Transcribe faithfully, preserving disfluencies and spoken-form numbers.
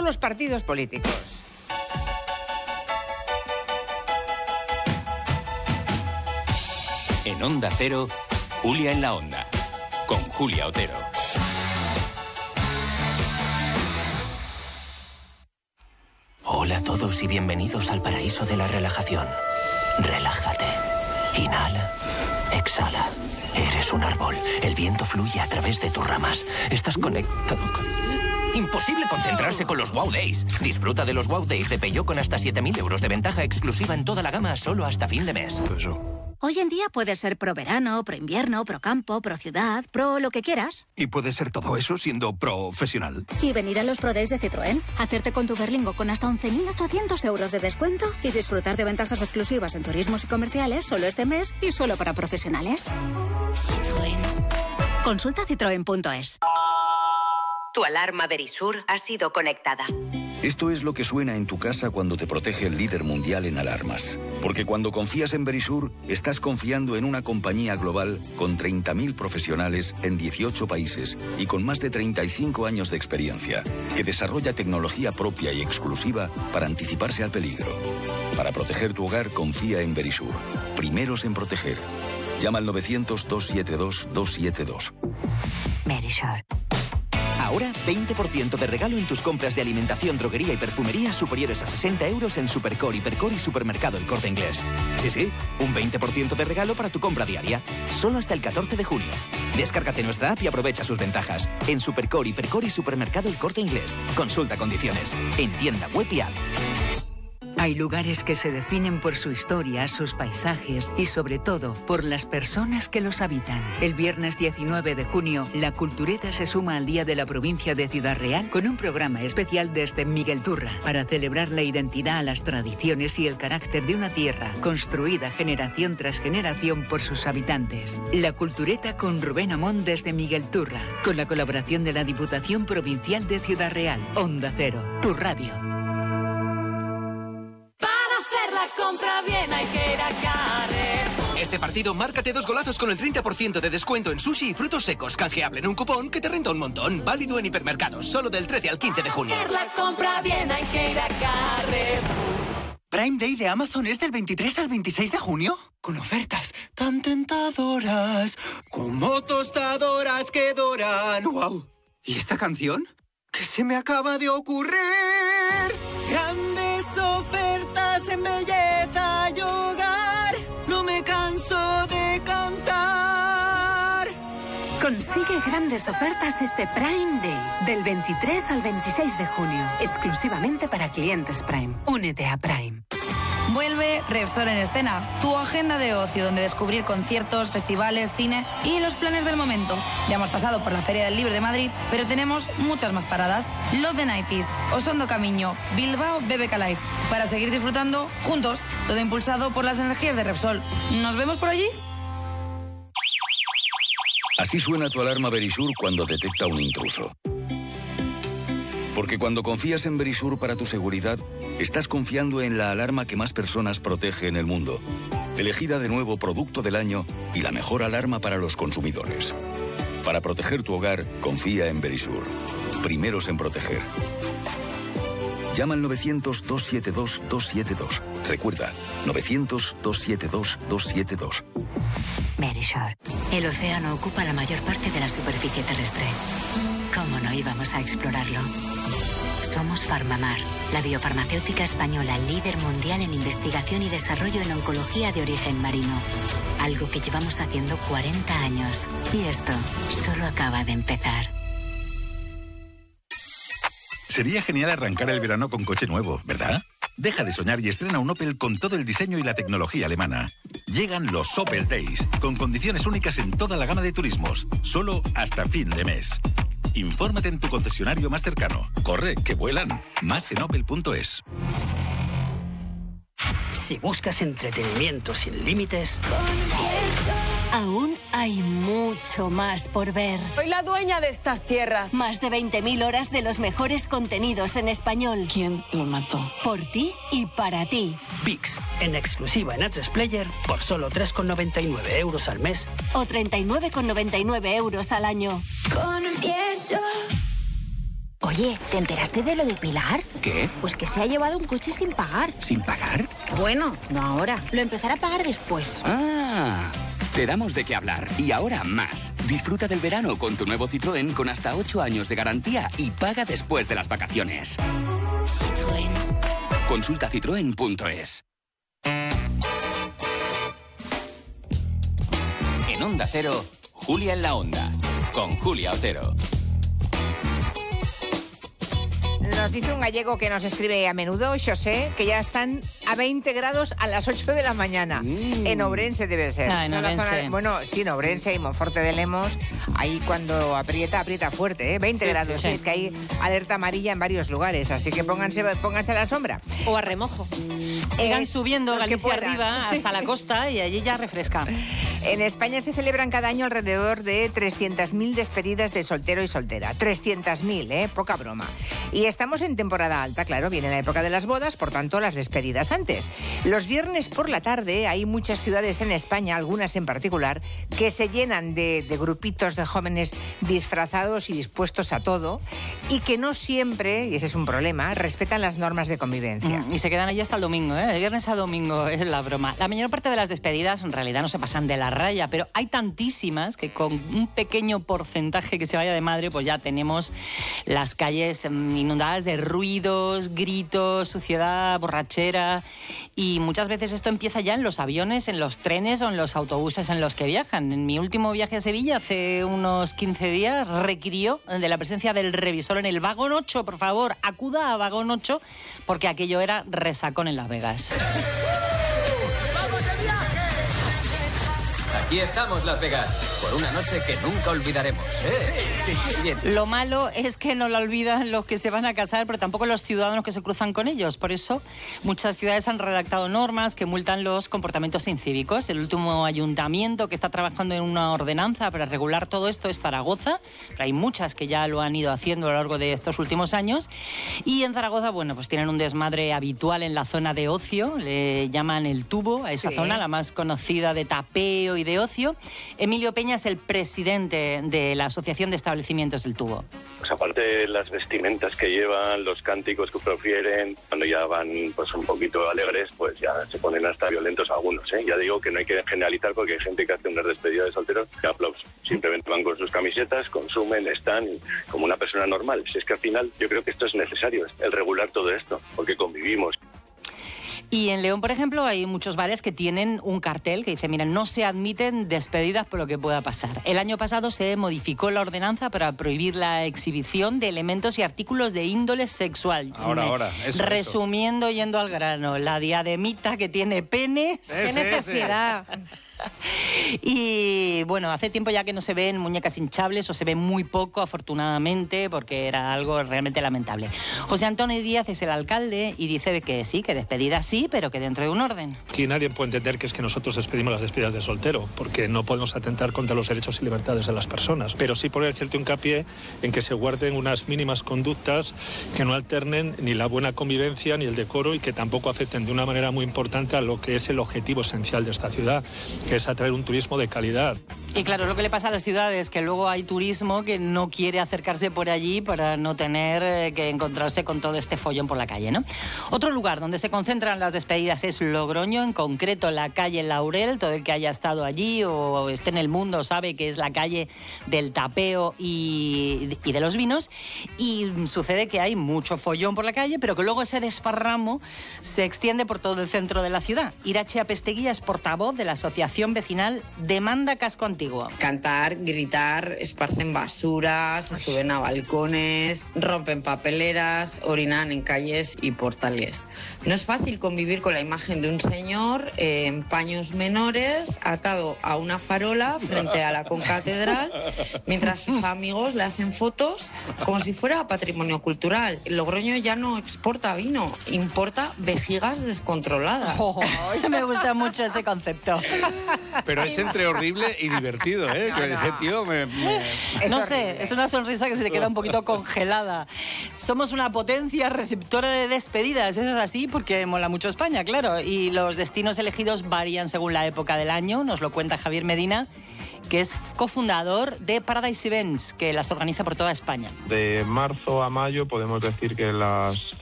los partidos políticos. En Onda Cero, Julia en la Onda, con Julia Otero. Hola a todos y bienvenidos al paraíso de la relajación. Relájate. Inhala. Exhala. Eres un árbol. El viento fluye a través de tus ramas. Estás conectado con... Imposible concentrarse con los Wow Days. Disfruta de los Wow Days de Peugeot con hasta siete mil euros de ventaja exclusiva en toda la gama solo hasta fin de mes. Hoy en día puedes ser pro verano, pro invierno, pro campo, pro ciudad, pro lo que quieras. Y puedes ser todo eso siendo profesional. Y venir a los Pro Days de Citroën, hacerte con tu Berlingo con hasta once mil ochocientos euros de descuento y disfrutar de ventajas exclusivas en turismos y comerciales solo este mes y solo para profesionales. Citroën. Consulta citroen punto es. Tu alarma Verisur ha sido conectada. Esto es lo que suena en tu casa cuando te protege el líder mundial en alarmas. Porque cuando confías en Verisur, estás confiando en una compañía global con treinta mil profesionales en dieciocho países y con más de treinta y cinco años de experiencia, que desarrolla tecnología propia y exclusiva para anticiparse al peligro. Para proteger tu hogar, confía en Verisur. Primeros en proteger. Llama al novecientos, doscientos setenta y dos, doscientos setenta y dos. Verisur. Ahora, veinte por ciento de regalo en tus compras de alimentación, droguería y perfumería superiores a sesenta euros en Supercore, Hipercor y Supermercado El Corte Inglés. Sí, sí, un veinte por ciento de regalo para tu compra diaria. Solo hasta el catorce de junio. Descárgate nuestra app y aprovecha sus ventajas. En Supercore, Hipercor y Supermercado El Corte Inglés. Consulta condiciones. En tienda web y app. Hay lugares que se definen por su historia, sus paisajes y sobre todo por las personas que los habitan. El viernes diecinueve de junio, la Cultureta se suma al Día de la Provincia de Ciudad Real con un programa especial desde Miguelturra para celebrar la identidad, las tradiciones y el carácter de una tierra construida generación tras generación por sus habitantes. La Cultureta con Rubén Amón desde Miguelturra, con la colaboración de la Diputación Provincial de Ciudad Real. Onda Cero, tu radio. Compra bien, hay que ir a Carrefour. Este partido, márcate dos golazos con el treinta por ciento de descuento en sushi y frutos secos. Canjeable en un cupón que te renta un montón. Válido en hipermercados, solo del trece al quince de junio. Hacer la compra bien, hay que ir a Carrefour. Prime Day de Amazon es del veintitrés al veintiséis de junio. Con ofertas tan tentadoras como tostadoras que doran. ¡Wow! ¿Y esta canción? ¿Qué se me acaba de ocurrir? Grandes ofertas en belleza y hogar. No me canso de cantar. Consigue grandes ofertas este Prime Day, del veintitrés al veintiséis de junio, exclusivamente para clientes Prime. Únete a Prime. Vuelve Repsol en Escena, tu agenda de ocio donde descubrir conciertos, festivales, cine y los planes del momento. Ya hemos pasado por la Feria del Libro de Madrid, pero tenemos muchas más paradas. Love the nineties, Osondo Camiño, Bilbao B B K Live, para seguir disfrutando juntos, todo impulsado por las energías de Repsol. ¿Nos vemos por allí? Así suena tu alarma Verisur cuando detecta un intruso. Porque cuando confías en Verisur para tu seguridad, estás confiando en la alarma que más personas protege en el mundo. Elegida de nuevo Producto del Año y la mejor alarma para los consumidores. Para proteger tu hogar, confía en Verisur. Primeros en proteger. Llama al novecientos, doscientos setenta y dos, doscientos setenta y dos. Recuerda, novecientos, doscientos setenta y dos, doscientos setenta y dos. Verisur. El océano ocupa la mayor parte de la superficie terrestre. ¿Cómo no íbamos a explorarlo? Somos Farmamar, la biofarmacéutica española líder mundial en investigación y desarrollo en oncología de origen marino. Algo que llevamos haciendo cuarenta años. Y esto solo acaba de empezar. Sería genial arrancar el verano con coche nuevo, ¿verdad? Deja de soñar y estrena un Opel con todo el diseño y la tecnología alemana. Llegan los Opel Days, con condiciones únicas en toda la gama de turismos, solo hasta fin de mes. Infórmate en tu concesionario más cercano. Corre, que vuelan. Más en opel punto es. Si buscas entretenimiento sin límites... Aún hay mucho más por ver. Soy la dueña de estas tierras. Más de veinte mil horas de los mejores contenidos en español. ¿Quién lo mató? Por ti y para ti. VIX, en exclusiva en A tres Player, por solo tres con noventa y nueve euros al mes. O treinta y nueve con noventa y nueve euros al año. Confieso. Oye, ¿te enteraste de lo de Pilar? ¿Qué? Pues que se ha llevado un coche sin pagar. ¿Sin pagar? Bueno, no ahora. Lo empezará a pagar después. Ah, te damos de qué hablar. Y ahora más. Disfruta del verano con tu nuevo Citroën con hasta ocho años de garantía y paga después de las vacaciones. Citroën. Consulta citroen punto es. En Onda Cero, Julia en la Onda, con Julia Otero. Nos dice un gallego que nos escribe a menudo, José, que ya están a veinte grados a las ocho de la mañana. Mm. En Ourense debe ser. No, en Ourense. Zona, bueno, sí, en Ourense y Monforte de Lemos. Ahí cuando aprieta, aprieta fuerte, ¿eh? veinte sí, grados. Sí, sí. Es que hay alerta amarilla en varios lugares, así que pónganse, pónganse a la sombra. O a remojo. Sigan eh, subiendo Galicia arriba hasta la costa y allí ya refresca. En España se celebran cada año alrededor de trescientas mil despedidas de soltero y soltera. trescientas mil, ¿eh? Poca broma. Y estamos en temporada alta, claro, viene la época de las bodas, por tanto las despedidas antes. Los viernes por la tarde hay muchas ciudades en España, algunas en particular, que se llenan de, de grupitos de jóvenes disfrazados y dispuestos a todo y que no siempre, y ese es un problema, respetan las normas de convivencia. Mm, y se quedan allí hasta el domingo, ¿eh? De viernes a domingo es la broma. La mayor parte de las despedidas en realidad no se pasan de la raya, pero hay tantísimas que con un pequeño porcentaje que se vaya de madre, pues ya tenemos las calles inundadas de ruidos, gritos, suciedad, borrachera, y muchas veces esto empieza ya en los aviones, en los trenes o en los autobuses en los que viajan. En mi último viaje a Sevilla hace unos quince días requirió de la presencia del revisor en el vagón ocho, por favor, acuda a vagón ocho porque aquello era resacón en Las Vegas. Aquí estamos, Las Vegas, por una noche que nunca olvidaremos. ¿Eh? Sí, sí, bien. Lo malo es que no la olvidan los que se van a casar, pero tampoco los ciudadanos que se cruzan con ellos. Por eso, muchas ciudades han redactado normas que multan los comportamientos incívicos. El último ayuntamiento que está trabajando en una ordenanza para regular todo esto es Zaragoza. Pero hay muchas que ya lo han ido haciendo a lo largo de estos últimos años. Y en Zaragoza, bueno, pues tienen un desmadre habitual en la zona de ocio. Le llaman el Tubo a esa sí. zona, la más conocida de tapeo y de ocio. Emilio Peña es el presidente de la Asociación de Establecimientos del Tubo. Pues aparte de las vestimentas que llevan, los cánticos que profieren, cuando ya van pues un poquito alegres, pues ya se ponen hasta violentos algunos, ¿eh? Ya digo que no hay que generalizar porque hay gente que hace una despedida de solteros de aplausos. Simplemente van con sus camisetas, consumen, están como una persona normal. Si es que al final yo creo que esto es necesario, el regular todo esto, porque convivimos. Y en León, por ejemplo, hay muchos bares que tienen un cartel que dice, mira, no se admiten despedidas por lo que pueda pasar. El año pasado se modificó la ordenanza para prohibir la exhibición de elementos y artículos de índole sexual. Ahora, ahora. Eso, Resumiendo, eso. Yendo al grano, la diademita que tiene penes. Ese, ¡Qué necesidad! Ese. Y bueno, hace tiempo ya que no se ven muñecas hinchables o se ve muy poco, afortunadamente, porque era algo realmente lamentable. José Antonio Díaz es el alcalde y dice que sí, que despedida sí, pero que dentro de un orden. Aquí nadie puede entender que es que nosotros despedimos las despedidas de soltero, porque no podemos atentar contra los derechos y libertades de las personas, pero sí poner cierto hincapié en que se guarden unas mínimas conductas que no alternen ni la buena convivencia ni el decoro y que tampoco afecten de una manera muy importante a lo que es el objetivo esencial de esta ciudad, que es atraer un turismo de calidad. Y claro, lo que le pasa a las ciudades, que luego hay turismo que no quiere acercarse por allí para no tener eh, que encontrarse con todo este follón por la calle, ¿no? Otro lugar donde se concentran las despedidas es Logroño, en concreto la calle Laurel. Todo el que haya estado allí o esté en el mundo sabe que es la calle del tapeo y, y de los vinos. Y sucede que hay mucho follón por la calle, pero que luego ese desparramo se extiende por todo el centro de la ciudad. Irache Apesteguía es portavoz de la Asociación Vecinal Demanda Casco Antiguo. Cantar, gritar, esparcen basuras, se suben a balcones, rompen papeleras, orinan en calles y portales. No es fácil convivir con la imagen de un señor eh, en paños menores, atado a una farola frente a la concatedral, mientras sus amigos le hacen fotos como si fuera patrimonio cultural. Logroño ya no exporta vino, importa vejigas descontroladas. Oh, me gusta mucho ese concepto. Pero es entre horrible y divertido, ¿eh? No, Que no. ese tío me... me- Es no horrible. sé, es una sonrisa que se te queda un poquito congelada. Somos una potencia receptora de despedidas, eso es así porque mola mucho España, claro. Y los destinos elegidos varían según la época del año, nos lo cuenta Javier Medina, que es cofundador de Paradise Events, que las organiza por toda España. De marzo a mayo podemos decir que las